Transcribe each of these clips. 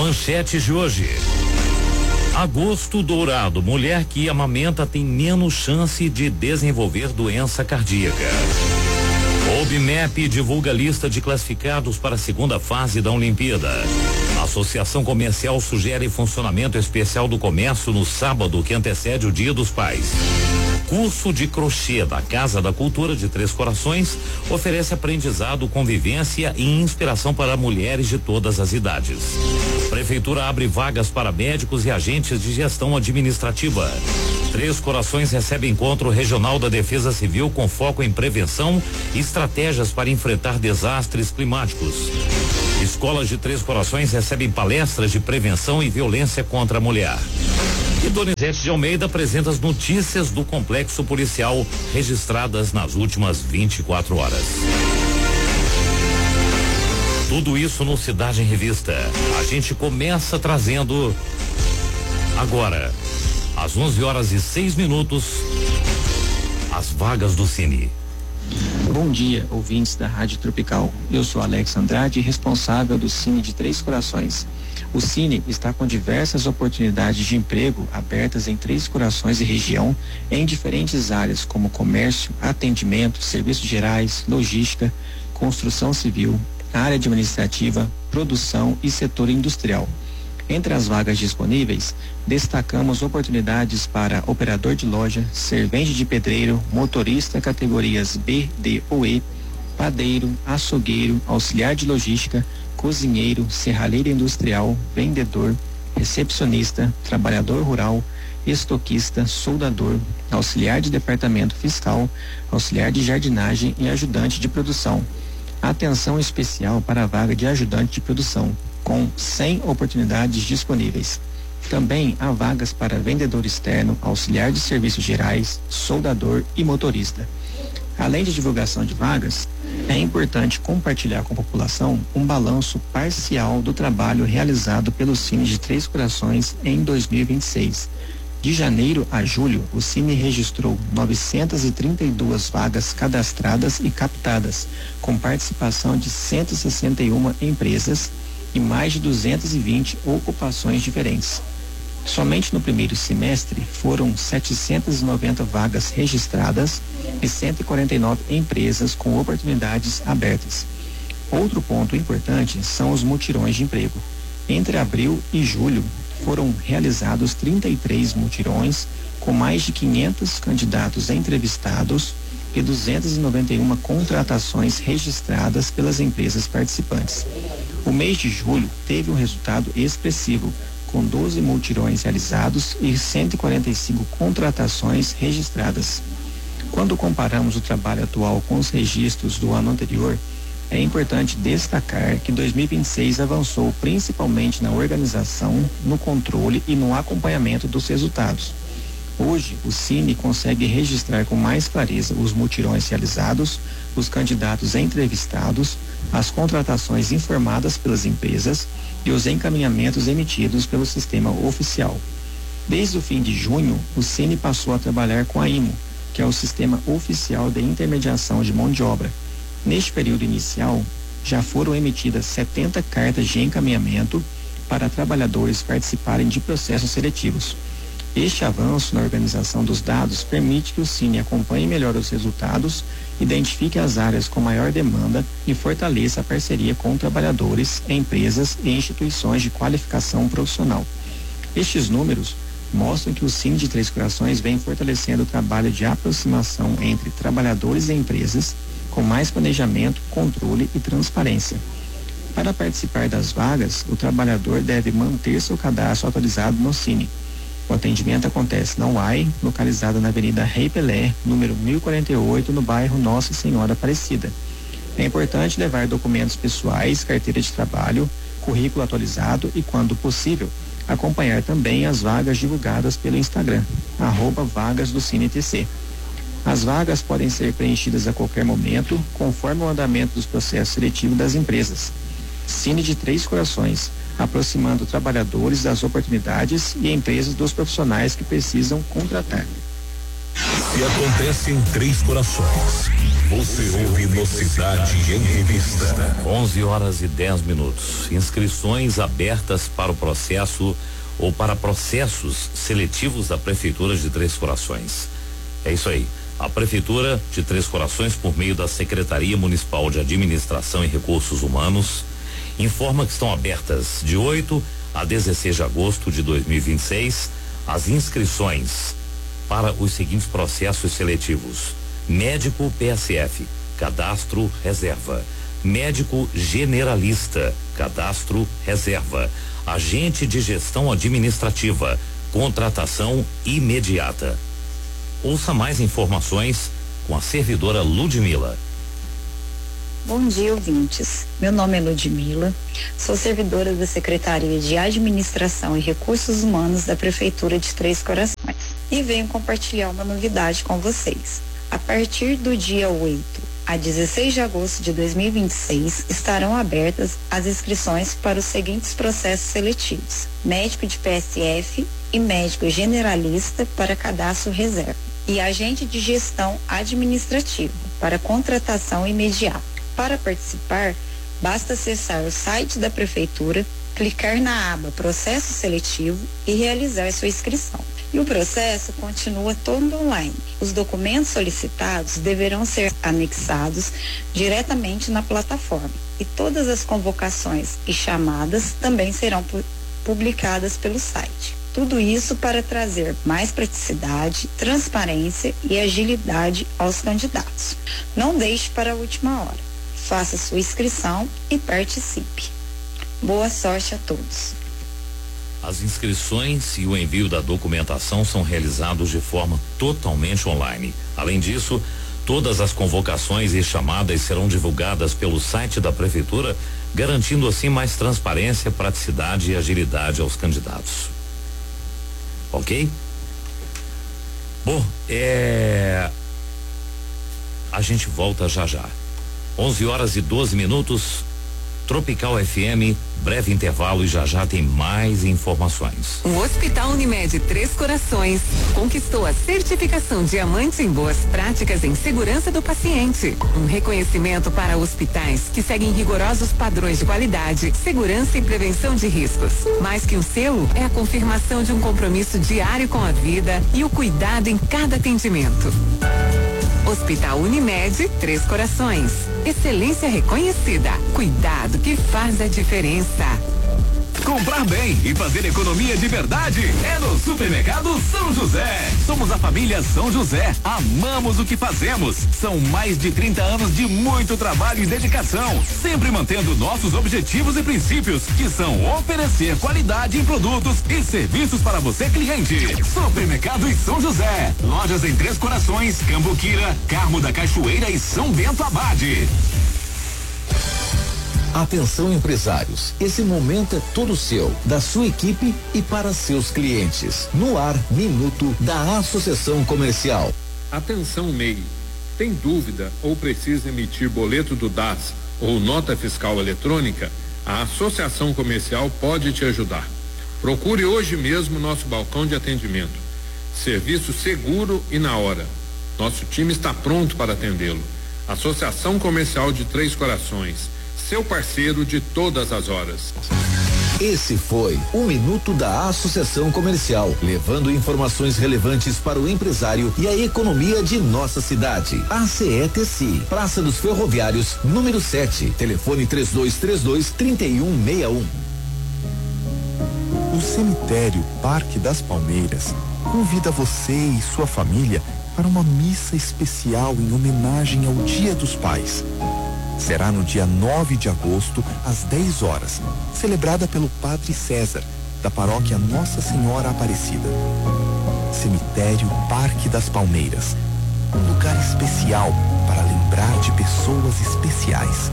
Manchetes de hoje. Agosto dourado. Mulher que amamenta tem menos chance de desenvolver doença cardíaca. O BMEP divulga lista de classificados para a segunda fase da Olimpíada. A Associação Comercial sugere funcionamento especial do comércio no sábado que antecede o Dia dos Pais. Curso de crochê da Casa da Cultura de Três Corações oferece aprendizado, convivência e inspiração para mulheres de todas as idades. Prefeitura abre vagas para médicos e agentes de gestão administrativa. Três Corações recebe encontro regional da Defesa Civil com foco em prevenção e estratégias para enfrentar desastres climáticos. Escolas de Três Corações recebem palestras de prevenção e violência contra a mulher. E Donizete de Almeida apresenta as notícias do complexo policial registradas nas últimas 24 horas. Tudo isso no Cidade em Revista. A gente começa trazendo agora, às 11h06, as vagas do Cine. Bom dia, ouvintes da Rádio Tropical. Eu sou Alex Andrade, responsável do Cine de Três Corações. O Cine está com diversas oportunidades de emprego abertas em Três Corações e região, em diferentes áreas como comércio, atendimento, serviços gerais, logística, construção civil, área administrativa, produção e setor industrial. Entre as vagas disponíveis, destacamos oportunidades para operador de loja, servente de pedreiro, motorista categorias B, D ou E, padeiro, açougueiro, auxiliar de logística, cozinheiro, serralheiro industrial, vendedor, recepcionista, trabalhador rural, estoquista, soldador, auxiliar de departamento fiscal, auxiliar de jardinagem e ajudante de produção. Atenção especial para a vaga de ajudante de produção, com 100 oportunidades disponíveis. Também há vagas para vendedor externo, auxiliar de serviços gerais, soldador e motorista. Além de divulgação de vagas, é importante compartilhar com a população um balanço parcial do trabalho realizado pelo Cine de Três Corações em 2026. De janeiro a julho, o Cine registrou 932 vagas cadastradas e captadas, com participação de 161 empresas e mais de 220 ocupações diferentes. Somente no primeiro semestre foram 790 vagas registradas e 149 empresas com oportunidades abertas. Outro ponto importante são os mutirões de emprego. Entre abril e julho foram realizados 33 mutirões com mais de 500 candidatos entrevistados e 291 contratações registradas pelas empresas participantes. O mês de julho teve um resultado expressivo, com 12 mutirões realizados e 145 contratações registradas. Quando comparamos o trabalho atual com os registros do ano anterior, é importante destacar que 2026 avançou principalmente na organização, no controle e no acompanhamento dos resultados. Hoje, o Cine consegue registrar com mais clareza os mutirões realizados, os candidatos entrevistados, as contratações informadas pelas empresas e os encaminhamentos emitidos pelo sistema oficial. Desde o fim de junho, o Cine passou a trabalhar com a IMO, que é o Sistema Oficial de Intermediação de Mão de Obra. Neste período inicial, já foram emitidas 70 cartas de encaminhamento para trabalhadores participarem de processos seletivos. Este avanço na organização dos dados permite que o Cine acompanhe melhor os resultados, identifique as áreas com maior demanda e fortaleça a parceria com trabalhadores, empresas e instituições de qualificação profissional. Estes números mostram que o Cine de Três Corações vem fortalecendo o trabalho de aproximação entre trabalhadores e empresas, com mais planejamento, controle e transparência. Para participar das vagas, o trabalhador deve manter seu cadastro atualizado no Cine. O atendimento acontece na UAI, localizada na Avenida Rei Pelé, número 1048, no bairro Nossa Senhora Aparecida. É importante levar documentos pessoais, carteira de trabalho, currículo atualizado e, quando possível, acompanhar também as vagas divulgadas pelo Instagram, @vagasdocineTC. As vagas podem ser preenchidas a qualquer momento, conforme o andamento dos processos seletivos das empresas. Cine de Três Corações, aproximando trabalhadores das oportunidades e empresas dos profissionais que precisam contratar. Se acontece em Três Corações, você ouve no Cidade em Revista. 11h10. Inscrições abertas para o processo ou para processos seletivos da Prefeitura de Três Corações. É isso aí. A Prefeitura de Três Corações, por meio da Secretaria Municipal de Administração e Recursos Humanos, informa que estão abertas de 8 a 16 de agosto de 2026 as inscrições para os seguintes processos seletivos: médico PSF, cadastro reserva; médico generalista, cadastro reserva; agente de gestão administrativa, contratação imediata. Ouça mais informações com a servidora Ludmila. Bom dia, ouvintes. Meu nome é Ludmila, sou servidora da Secretaria de Administração e Recursos Humanos da Prefeitura de Três Corações e venho compartilhar uma novidade com vocês. A partir do dia 8 a 16 de agosto de 2026 estarão abertas as inscrições para os seguintes processos seletivos: médico de PSF e médico generalista para cadastro reserva e agente de gestão administrativa para contratação imediata. Para participar, basta acessar o site da Prefeitura, clicar na aba Processo Seletivo e realizar sua inscrição. E o processo continua todo online. Os documentos solicitados deverão ser anexados diretamente na plataforma. E todas as convocações e chamadas também serão publicadas pelo site. Tudo isso para trazer mais praticidade, transparência e agilidade aos candidatos. Não deixe para a última hora. Faça sua inscrição e participe. Boa sorte a todos. As inscrições e o envio da documentação são realizados de forma totalmente online. Além disso, todas as convocações e chamadas serão divulgadas pelo site da Prefeitura, garantindo assim mais transparência, praticidade e agilidade aos candidatos. Ok? Bom, a gente volta já já. 11h12. Tropical FM, breve intervalo e já já tem mais informações. O Hospital Unimed Três Corações conquistou a certificação Diamante em Boas Práticas em Segurança do Paciente. Um reconhecimento para hospitais que seguem rigorosos padrões de qualidade, segurança e prevenção de riscos. Mais que um selo, é a confirmação de um compromisso diário com a vida e o cuidado em cada atendimento. Hospital Unimed Três Corações. Excelência reconhecida. Cuidado que faz a diferença. Comprar bem e fazer economia de verdade é no Supermercado São José. Somos a família São José. Amamos o que fazemos. São mais de 30 anos de muito trabalho e dedicação, sempre mantendo nossos objetivos e princípios, que são oferecer qualidade em produtos e serviços para você, cliente. Supermercado e São José. Lojas em Três Corações, Cambuquira, Carmo da Cachoeira e São Bento Abade. Atenção, empresários, esse momento é todo seu, da sua equipe e para seus clientes. No ar, Minuto da Associação Comercial. Atenção, MEI. Tem dúvida ou precisa emitir boleto do DAS ou nota fiscal eletrônica? A Associação Comercial pode te ajudar. Procure hoje mesmo nosso balcão de atendimento. Serviço seguro e na hora. Nosso time está pronto para atendê-lo. Associação Comercial de Três Corações. Seu parceiro de todas as horas. Esse foi o Minuto da Associação Comercial, levando informações relevantes para o empresário e a economia de nossa cidade. ACETC, Praça dos Ferroviários, número 7, telefone 3232-3161. O cemitério Parque das Palmeiras convida você e sua família para uma missa especial em homenagem ao Dia dos Pais. Será no dia 9 de agosto, às 10 horas, celebrada pelo Padre César, da paróquia Nossa Senhora Aparecida. Cemitério Parque das Palmeiras, um lugar especial para lembrar de pessoas especiais.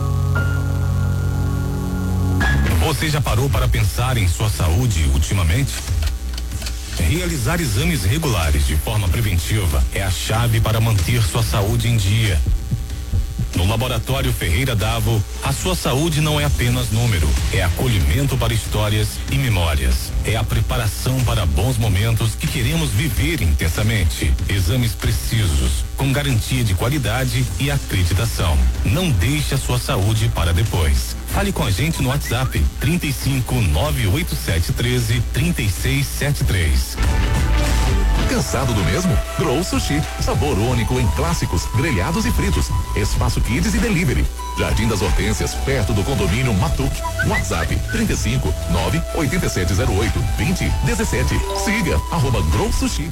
Você já parou para pensar em sua saúde ultimamente? Realizar exames regulares de forma preventiva é a chave para manter sua saúde em dia. No Laboratório Ferreira Davo, a sua saúde não é apenas número, é acolhimento para histórias e memórias. É a preparação para bons momentos que queremos viver intensamente. Exames precisos, com garantia de qualidade e acreditação. Não deixe a sua saúde para depois. Fale com a gente no WhatsApp 35 98713 3673. Cansado do mesmo? Grow Sushi. Sabor único em clássicos, grelhados e fritos. Espaço Kids e Delivery. Jardim das Hortênsias, perto do condomínio Matuque. WhatsApp 35 98708 2017. Siga @Grow Sushi.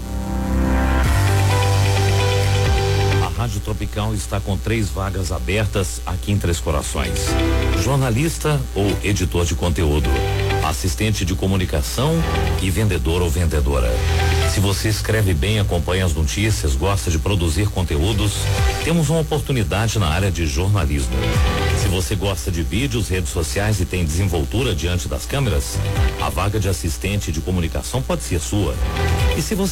A Rádio Tropical está com 3 vagas abertas aqui em Três Corações. Jornalista ou editor de conteúdo, assistente de comunicação e vendedor ou vendedora. Se você escreve bem, acompanha as notícias, gosta de produzir conteúdos, temos uma oportunidade na área de jornalismo. Se você gosta de vídeos, redes sociais e tem desenvoltura diante das câmeras, a vaga de assistente de comunicação pode ser sua. E se você